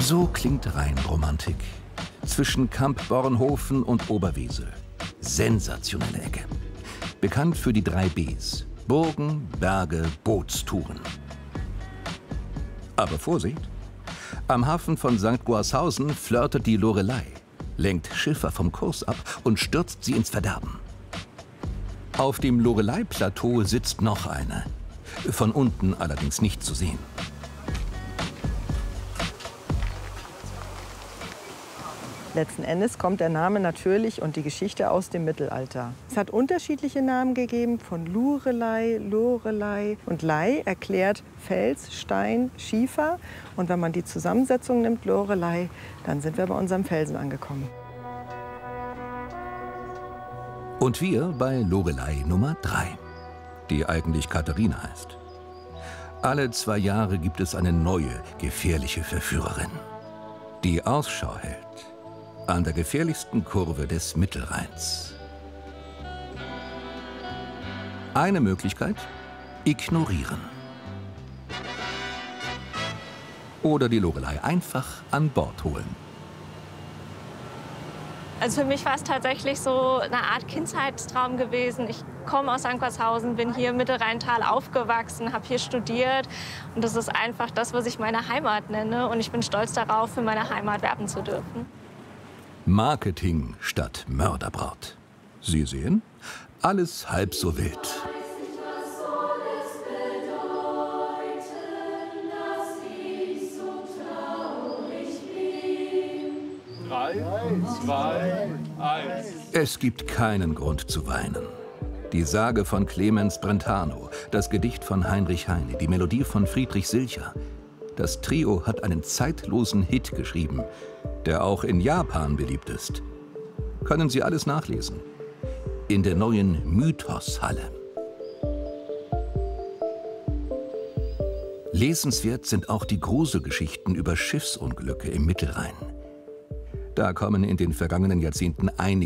So klingt Rheinromantik. Zwischen Kamp Bornhofen und Oberwesel. Sensationelle Ecke. Bekannt für die 3 Bs. Burgen, Berge, Bootstouren. Aber Vorsicht! Am Hafen von St. Goarshausen flirtet die Lorelei, lenkt Schiffer vom Kurs ab und stürzt sie ins Verderben. Auf dem Lorelei-Plateau sitzt noch eine. Von unten allerdings nicht zu sehen. Letzten Endes kommt der Name natürlich und die Geschichte aus dem Mittelalter. Es hat unterschiedliche Namen gegeben, von Lurelei, Lorelei und Lei erklärt Fels, Stein, Schiefer. Und wenn man die Zusammensetzung nimmt, Lorelei, dann sind wir bei unserem Felsen angekommen. Und wir bei Lorelei Nummer 3, die eigentlich Katharina heißt. Alle 2 Jahre gibt es eine neue, gefährliche Verführerin, die Ausschau hält an der gefährlichsten Kurve des Mittelrheins. Eine Möglichkeit: ignorieren. Oder die Lorelei einfach an Bord holen. Also für mich war es tatsächlich so eine Art Kindheitstraum gewesen. Ich komme aus St. Goarshausen, bin hier im Mittelrheintal aufgewachsen, habe hier studiert. Und das ist einfach das, was ich meine Heimat nenne. Und ich bin stolz darauf, für meine Heimat werben zu dürfen. Marketing statt Mörderbraut. Sie sehen, alles halb so wild. 3, 2, 1. Es gibt keinen Grund zu weinen. Die Sage von Clemens Brentano, das Gedicht von Heinrich Heine, die Melodie von Friedrich Silcher. Das Trio hat einen zeitlosen Hit geschrieben, der auch in Japan beliebt ist. Können Sie alles nachlesen. In der neuen Mythos-Halle. Lesenswert sind auch die Gruselgeschichten über Schiffsunglücke im Mittelrhein. Da kommen in den vergangenen Jahrzehnten einige